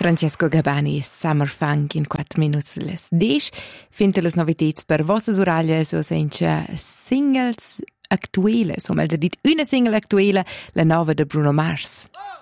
Francesco Gabani, Summer Funk in 4 minuti les 10. Finite le novità per vostre orecchie, so senza singles aktuelle, so meldet dit una single aktuelle, la nuova de Bruno Mars.